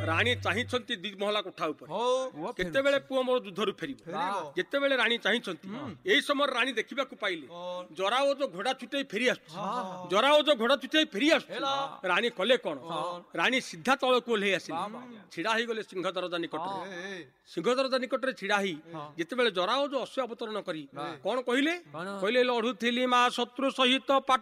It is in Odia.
ରାଣୀ ଚାହିଁଛନ୍ତି ଦି ମହଲା କୋଠା ଉପରେ କେତେବେଳେ ପୁଅ ମୋର ଯୁଦ୍ଧରୁ ଫେରିବ। ଯେତେବେଳେ ରାଣୀ ଚାହିଁଛନ୍ତି ଏଇ ସମୟରେ ରାଣୀ ଦେଖିବାକୁ ପାଇଲେ ଜରାଓଜ ଘୋଡା ଛୁଟେଇ ଫେରି ଆସୁଛି। ଜରାଓଜ ଘୋଡା ଛୁଟେଇ ଫେରି ଆସୁଛି। ରାଣୀ କଲେ କଣ? ରାଣୀ ସିଧା ତଳକୁ ଓହ୍ଲେଇ ଆସିଲେ, ଛିଡା ହେଇଗଲେ ସିଂହ ଦରଜା ନିକଟରେ। ସିଂହ ଦରଜା ନିକଟରେ ଛିଡା ହେଇ ଯେତେବେଳେ ଜରାଓଜ ଅଶ୍ଵ ଅବତରଣ କରି କଣ କହିଲେ? କହିଲେ ଲଢୁଥିଲି ମା ଶତ୍ରୁ ସହିତ ପାଟ